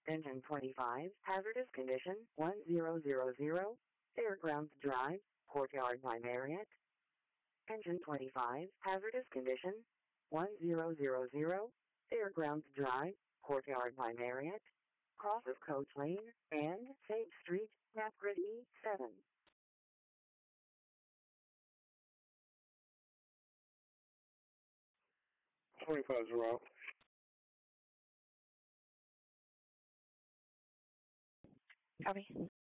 Engine 25, hazardous condition 1000, Fairgrounds Drive, Courtyard by Marriott. Engine 25, hazardous condition 1000, Fairgrounds Drive, Courtyard by Marriott. Cross of Coach Lane and Sage Street, Napgrid E7. 25's route. Copy.